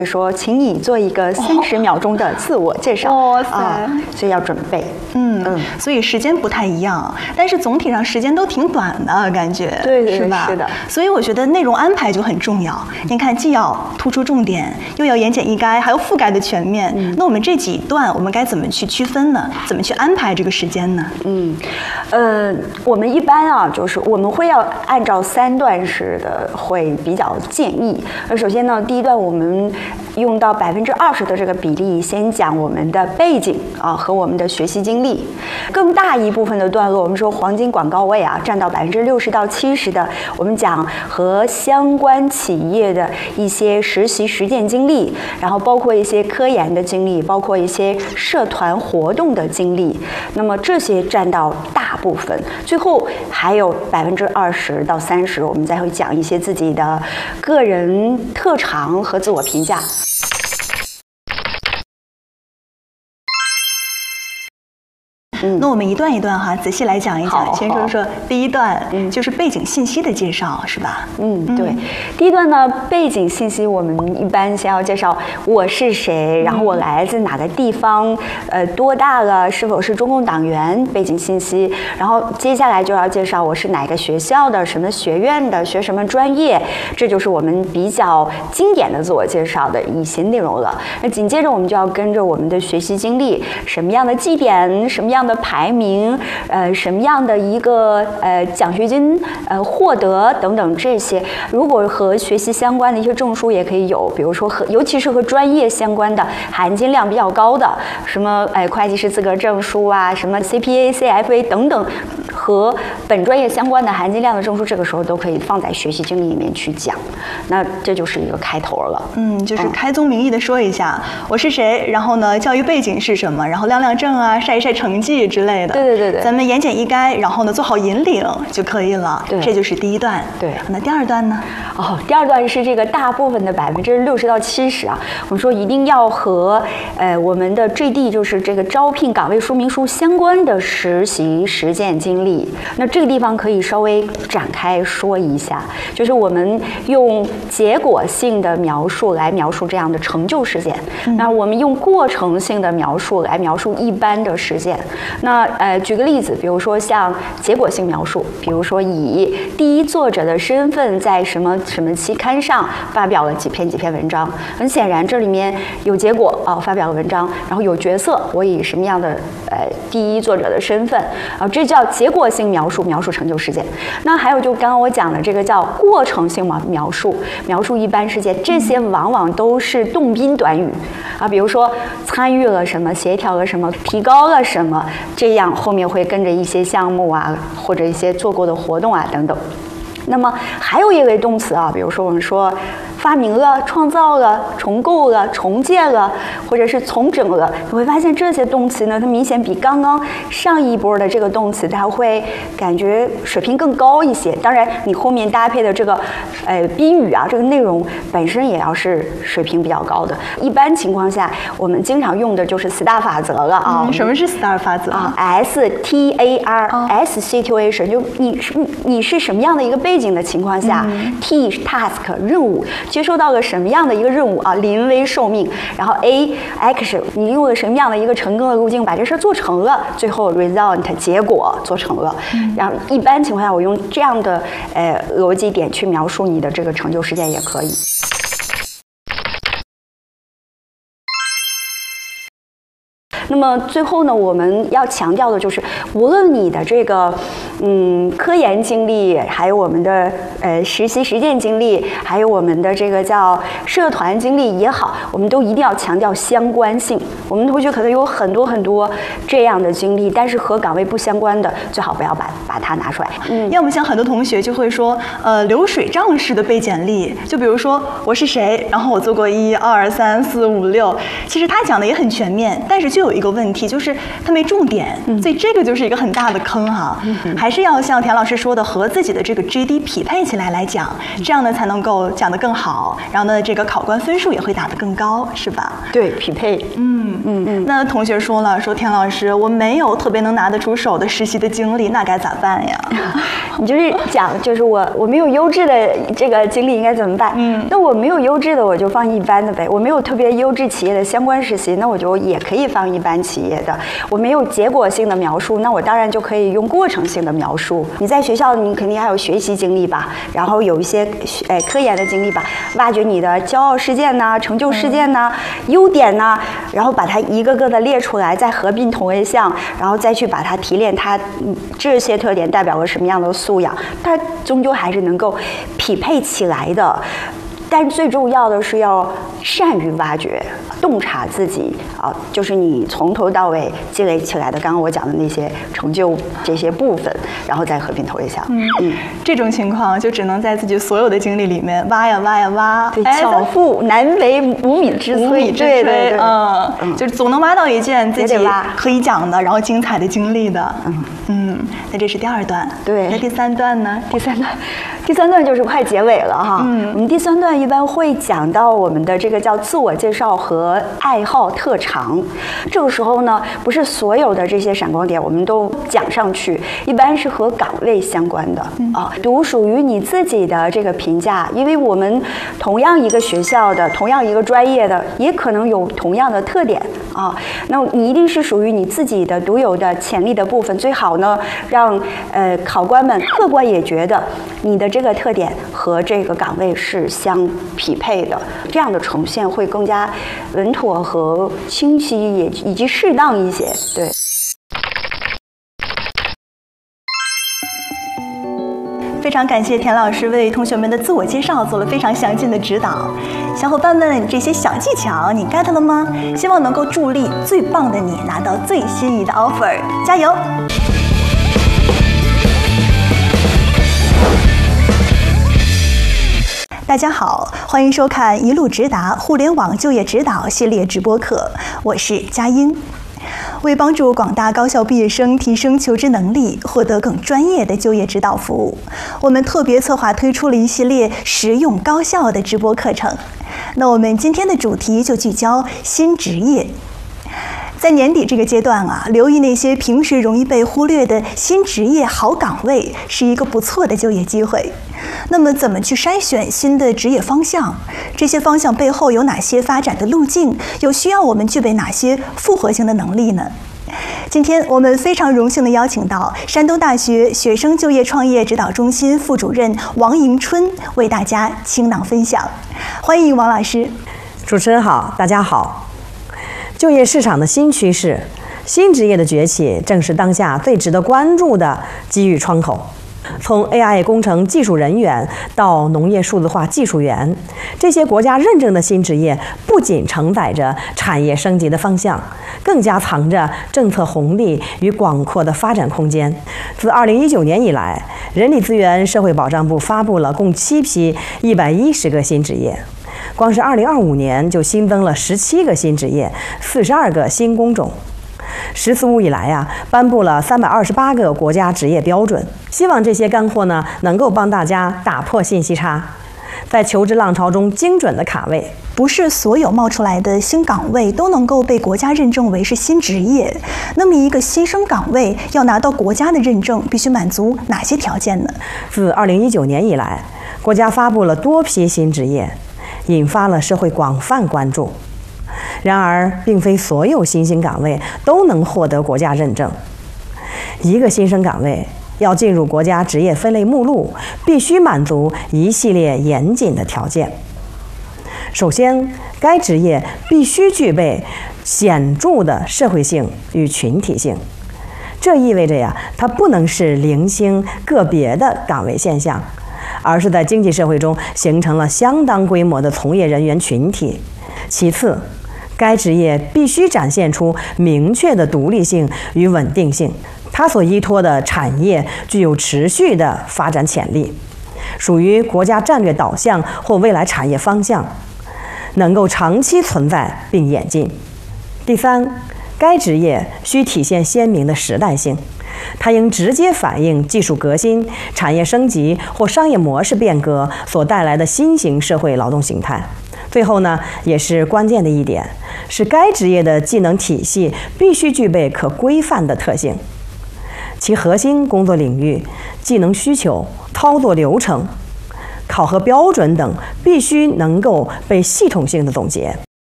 说，请你做一个30秒钟的自我介绍。 哇塞， 所以要准备。 所以时间不太一样，但是总体上时间都挺短的感觉， 对， 是吧？ 是的。 所以我觉得内容安排就很重要。您看，既要突出重点，又要言简意赅，还要覆盖的全面。那我们这几段我们该怎么去区分呢？怎么去安排这个时间呢？ 我们一般啊，就是我们会要按照3段式的，会比较建议。首先呢，第一段我们用到20%的这个比例，先讲我们的背景啊和我们的学习经历。更大一部分的段落，我们说黄金广告位啊，占到60%到70%的，我们讲和相关企业的一些实习实践经历，然后包括一些科研的经历，包括一些社团活动的经历。那么这些占到大部分，最后还有20%到30%，我们再会讲一些自己的个人特长和自我评价。 那我们一段一段仔细来讲一讲。先说说第一段，就是背景信息的介绍，是吧？ 对。第一段呢，背景信息我们一般先要介绍我是谁，然后我来自哪个地方，多大了，是否是中共党员，背景信息。然后接下来就要介绍我是哪个学校的，什么学院的，学什么专业，这就是我们比较经典的自我介绍的一些内容了。那紧接着我们就要跟着我们的学习经历，什么样的绩点，什么样的排名，什么样的一个奖学金获得等等这些，如果和学习相关的一些证书也可以有，比如说尤其是和专业相关的含金量比较高的，什么会计师资格证书啊，什么 CPA、CFA 等等，和本专业相关的含金量的证书，这个时候都可以放在学习经历里面去讲。那这就是一个开头了。 就是开宗明义的说一下我是谁，然后呢教育背景是什么，然后亮亮证啊，晒一晒成绩之类的。 对， 咱们言简意赅，然后呢做好引领就可以了。 对， 这就是第一段。 对， 那第二段呢？ 第二段是这个大部分的60%到70%啊，我们说一定要和我们的JD，就是这个招聘岗位说明书相关的实习实践经历。那这个地方可以稍微展开说一下，就是我们用结果性的描述来描述这样的成就事件，那我们用过程性的描述来描述一般的事件。那举个例子，比如说像结果性描述，比如说以第一作者的身份在什么什么期刊上发表了几篇文章，很显然这里面有结果发表了文章，然后有角色，我以什么样的第一作者的身份这叫结果性描述，描述成就事件。那还有就刚刚我讲的这个叫过程性描述，描述一般事件，这些往往都是动宾短语比如说参与了什么，协调了什么，提高了什么，这样后面会跟着一些项目啊，或者一些做过的活动啊等等。那么还有一类动词比如说我们说发明了、创造了、重构了、重建了，或者是重整了，你会发现这些动词呢，它明显比刚刚上一波的这个动词，它会感觉水平更高一些。当然，你后面搭配的这个宾语这个内容本身也要是水平比较高的。一般情况下，我们经常用的就是 STAR 法则了什么是 STAR 法则 ？STAR，S situation， 就你是什么样的一个背景的情况下，T task 任务。接收到了什么样的一个任务临危受命，然后 A action 你用了什么样的一个成功的路径把这事做成了，最后 result 结果做成了。然后一般情况下我用这样的逻辑点去描述你的这个成就事件也可以。那么最后呢，我们要强调的就是，无论你的这个科研经历，还有我们的实习实践经历，还有我们的这个叫社团经历也好，我们都一定要强调相关性。我们同学可能有很多这样的经历，但是和岗位不相关的，最好不要把它拿出来。 要么像很多同学就会说，流水账式的背简历，就比如说我是谁，然后我做过1、2、3、4、5、6，其实他讲的也很全面，但是就有一个问题，就是他没重点，所以这个就是一个很大的坑还是要像田老师说的，和自己的这个 GD 匹配起来讲，这样呢才能够讲得更好，然后呢这个考官分数也会打得更高，是吧？ 对，匹配。 那同学说了，说田老师，我没有特别能拿得出手的实习的经历，那该咋办呀？ 你就是讲，就是我没有优质的这个经历应该怎么办？那我没有优质的，我就放一般的呗。我没有特别优质企业的相关实习，那我就也可以放一般企业的。我没有结果性的描述，那我当然就可以用过程性的描述。你在学校，你肯定还有学习经历吧，然后有一些科研的经历吧，挖掘你的骄傲事件呐、成就事件呐、优点呐，然后把它一个个的列出来，再合并同位项，然后再去把它提炼它这些特点代表了什么样的素养，它终究还是能够匹配起来的。但最重要的是要善于挖掘、洞察自己啊，就是你从头到尾积累起来的，刚刚我讲的那些成就这些部分，然后再合并投一下。 这种情况就只能在自己所有的经历里面挖呀挖呀挖。 对，巧妇难为无米之炊。对， 就是总能挖到一件自己可以讲的，然后精彩的经历的。那这是第2段。 对， 那第3段呢？ 第三段就是快结尾了哈。我们第3段一般会讲到我们的这个叫自我介绍和爱好特长。这个时候呢，不是所有的这些闪光点我们都讲上去，一般是和岗位相关的独属于你自己的这个评价。因为我们同样一个学校的，同样一个专业的，也可能有同样的特点啊。那你一定是属于你自己的独有的潜力的部分，最好呢让考官们客观也觉得你的这个特点和这个岗位是相匹配的，这样的呈现会更加稳妥和清晰，以及适当一些。对。 非常感谢田老师为同学们的自我介绍做了非常详尽的指导。小伙伴们，这些小技巧你 get 了吗？希望能够助力最棒的你拿到最心仪的 offer， 加油！大家好，欢迎收看一路直达互联网就业指导系列直播课，我是佳音。为帮助广大高校毕业生提升求职能力，获得更专业的就业指导服务，我们特别策划推出了一系列实用高效的直播课程。那我们今天的主题就聚焦新职业。在年底这个阶段留意那些平时容易被忽略的新职业好岗位，是一个不错的就业机会。那么怎么去筛选新的职业方向？这些方向背后有哪些发展的路径？又需要我们具备哪些复合性的能力呢？今天我们非常荣幸地邀请到山东大学学生就业创业指导中心副主任王迎春为大家倾囊分享。欢迎王老师。 主持人好，大家好。就业市场的新趋势，新职业的崛起，正是当下最值得关注的机遇窗口。从 AI 工程技术人员到农业数字化技术员，这些国家认证的新职业不仅承载着产业升级的方向，更加藏着政策红利与广阔的发展空间。自2019年以来，人力资源社会保障部发布了共7批110个新职业。光是2025年就新增了17个新职业，42个新工种。十四五以来颁布了328个国家职业标准。希望这些干货呢，能够帮大家打破信息差，在求职浪潮中精准的卡位。 不是所有冒出来的新岗位都能够被国家认证为是新职业。那么一个新生岗位要拿到国家的认证，必须满足哪些条件呢？ 自2019年以来，国家发布了多批新职业，引发了社会广泛关注。然而，并非所有新兴岗位都能获得国家认证。一个新生岗位要进入国家职业分类目录，必须满足一系列严谨的条件。首先，该职业必须具备显著的社会性与群体性。这意味着它不能是零星个别的岗位现象，而是在经济社会中形成了相当规模的从业人员群体。其次，该职业必须展现出明确的独立性与稳定性，它所依托的产业具有持续的发展潜力，属于国家战略导向或未来产业方向，能够长期存在并演进。第三，该职业需体现鲜明的时代性， 它应直接反映技术革新、产业升级或商业模式变革所带来的新型社会劳动形态。最后呢，也是关键的一点，是该职业的技能体系必须具备可规范的特性，其核心工作领域、技能需求、操作流程、考核标准等必须能够被系统性的总结。